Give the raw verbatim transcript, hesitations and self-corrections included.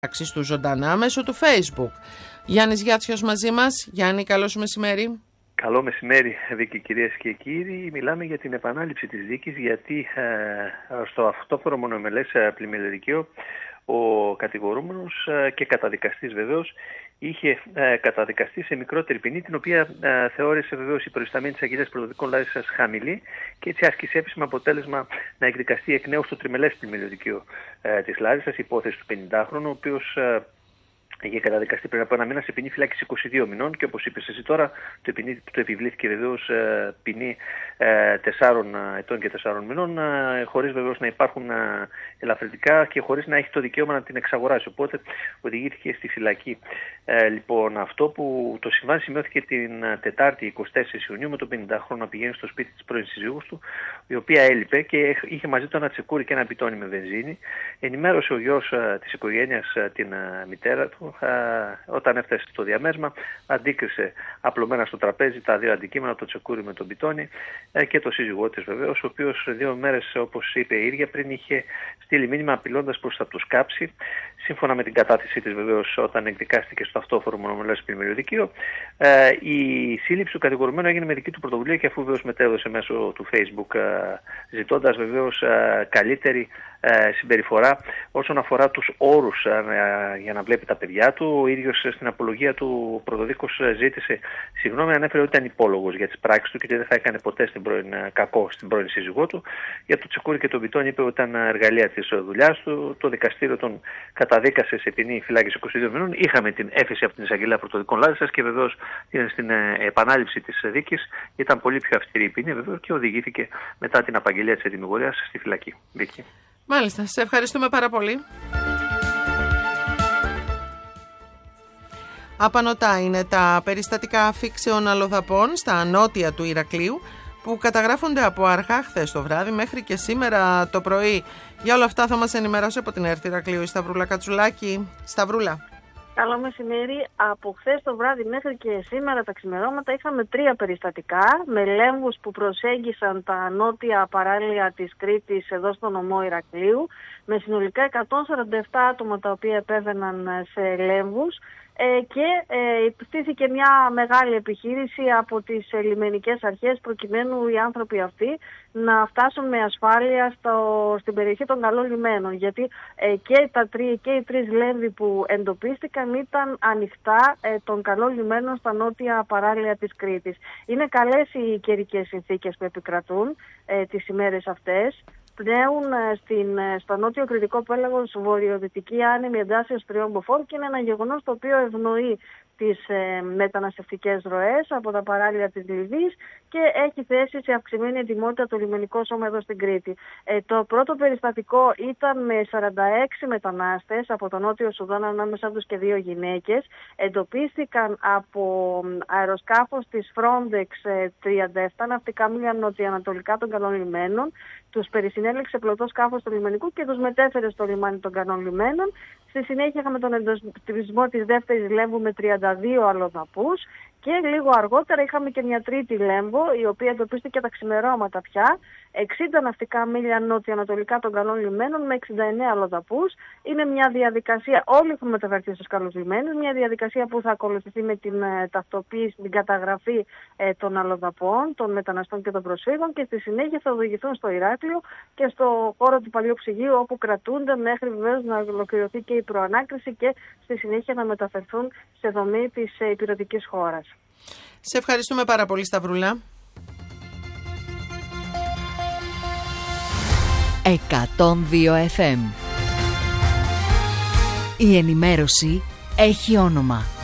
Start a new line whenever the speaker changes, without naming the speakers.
του ζωντανά μέσω του Facebook. Γιάννης Γιάτσιος μαζί μας. Γιάννη, καλό σου μεσημέρι.
Καλό μεσημέρι, Βίκη, κυρίες και κύριοι. Μιλάμε για την επανάληψη της δίκης, γιατί ε, στο αυτόφορο μονομελές πλημμυροδικείο ο κατηγορούμενος ε, και καταδικαστής βεβαίως είχε ε, καταδικαστεί σε μικρότερη ποινή, την οποία ε, θεώρησε βεβαίως η προϊσταμένη της Αγγελίας Πρωτοδικών Λάρισας χαμηλή, και έτσι άσκησε επίσημα αποτέλεσμα να εκδικαστεί εκ νέου στο τριμελές πλημμυροδικείο ε, της Λάρισας, υπόθεση του πενηντάχρονου, ο οποίος ε, είχε καταδικαστεί πριν από ένα μήνα σε ποινή φυλάκιση είκοσι δύο μηνών, και όπως είπες εσύ τώρα, το, το επιβλήθηκε βεβαίως ε, ποινή ε, τεσσάρων ετών και τεσσάρων μηνών, ε, χωρίς βεβαίως να υπάρχουν ε, ελαφρυντικά και χωρίς να έχει το δικαίωμα να την εξαγοράσει. Οπότε οδηγήθηκε στη φυλακή. Ε, λοιπόν, αυτό που το συμβάν σημειώθηκε την Τετάρτη εικοστή τέταρτη Ιουνίου, με τον πενηντάχρονο να πηγαίνει στο σπίτι της πρώην σύζυγούς του, η οποία έλειπε και είχε μαζί του ένα τσεκούρι και ένα πιτόνι με βενζίνη. Ενημέρωσε ο γιος ε, της οικογένειας ε, την ε, μητέρα του. Όταν έφτασε στο διαμέσμα, αντίκρισε απλωμένα στο τραπέζι τα δύο αντικείμενα, το τσεκούρι με τον πιτόνι και το σύζυγό της βεβαίως, ο οποίος δύο μέρες, όπως είπε η ίδια, πριν είχε στείλει μήνυμα απειλώντας πως θα τους κάψει. Σύμφωνα με την κατάθεσή της βεβαίως, όταν εκδικάστηκε στο αυτόφορο μονομελές πλημμυροδικείο, η σύλληψη του κατηγορουμένου έγινε με δική του πρωτοβουλία, και αφού βεβαίως μετέδωσε μέσω του Facebook, ζητώντας βεβαίως καλύτερη συμπεριφορά όσον αφορά τους όρους για να βλέπει τα παιδιά του. Ο ίδιος στην απολογία του ο πρωτοδίκος ζήτησε συγγνώμη, ανέφερε ότι ήταν υπόλογος για τις πράξεις του και ότι δεν θα έκανε ποτέ στην πρώην, κακό στην πρώην σύζυγό του. Για το τσεκούρι και τον πιτόνι είπε ότι ήταν εργαλεία της δουλειάς του. Το δικαστήριο τον καταδίκασε σε ποινή φυλάκιση είκοσι δύο μηνών. Είχαμε την έφεση από την Εισαγγελέα Πρωτοδικών Λάρισας και βεβαίως στην επανάληψη της δίκης ήταν πολύ πιο αυστηρή η ποινή βεβαίως, και οδηγήθηκε μετά την απαγγελία της ετυμηγορίας στη φυλακή. Βίκη.
Μάλιστα, σε ευχαριστούμε πάρα πολύ. Απανωτά είναι τα περιστατικά αφήξεων αλλοδαπών στα νότια του Ηρακλείου, που καταγράφονται από αργά χθες το βράδυ μέχρι και σήμερα το πρωί. Για όλα αυτά θα μας ενημερώσει από την ΕΡΤ Ηρακλείου η Σταυρούλα Κατσουλάκη. Σταυρούλα.
Καλό μεσημέρι. Από χθες το βράδυ μέχρι και σήμερα τα ξημερώματα είχαμε τρία περιστατικά με λέμβους που προσέγγισαν τα νότια παράλια της Κρήτης εδώ στο νομό Ηρακλείου, με συνολικά εκατόν σαράντα επτά άτομα τα οποία επέβαιναν σε λέμβους. Ε, και ε, στήθηκε μια μεγάλη επιχείρηση από τις ε, λιμενικές αρχές, προκειμένου οι άνθρωποι αυτοί να φτάσουν με ασφάλεια στο, στην περιοχή των καλών λιμένων, γιατί ε, και, τα τρι, και οι τρεις λέμβοι που εντοπίστηκαν ήταν ανοιχτά ε, των καλών λιμένων στα νότια παράλια της Κρήτης. Είναι καλές οι καιρικές συνθήκες που επικρατούν ε, τις ημέρες αυτές. Πνέουν στην, στο νότιο κρητικό πέλαγος βορειοδυτική άνεμη εντάσσεως τριών μποφόρ, και είναι ένα γεγονός το οποίο ευνοεί τις ε, μεταναστευτικές ροές από τα παράλια της Λιβύης και έχει θέσει σε αυξημένη ετοιμότητα το λιμενικό σώμα εδώ στην Κρήτη. Ε, το πρώτο περιστατικό ήταν με σαράντα έξι μετανάστες από το Νότιο Σουδάν, ανάμεσα τους και δύο γυναίκες. Εντοπίστηκαν από αεροσκάφος της Frontex ε, τριάντα επτά ναυτικά μίλια νοτιοανατολικά των καλών λιμένων. Τους περισυνέλεξε πλωτό σκάφος του λιμενικού και τους μετέφερε στο λιμάνι των καλών λιμένων. Στη συνέχεια είχαμε τον εντοπισμό της δεύτερης λέμβου με τριάντα δύο αλλοδαπούς, και λίγο αργότερα είχαμε και μια τρίτη λέμβο, η οποία εντοπίστηκε τα ξημερώματα πια, εξήντα ναυτικά μίλια νότιο-ανατολικά των καλών λιμένων με εξήντα εννέα αλλοδαπούς. Είναι μια διαδικασία, όλοι έχουν μεταφερθεί στους καλούς λιμένους, μια διαδικασία που θα ακολουθηθεί με την ε, ταυτοποίηση, την καταγραφή ε, των αλλοδαπών, των μεταναστών και των προσφύγων, και στη συνέχεια θα οδηγηθούν στο Ηράκλειο και στο χώρο του παλιού ψυγείου, όπου κρατούνται μέχρι βεβαίως να ολοκληρωθεί και η προανάκριση και στη συνέχεια να μεταφερθούν σε δομή της ε, υπηρετικής χώρας.
Σε ευχαριστούμε πάρα πολύ, Σταυρούλα.
εκατόν δύο εφ εμ. Η ενημέρωση έχει όνομα.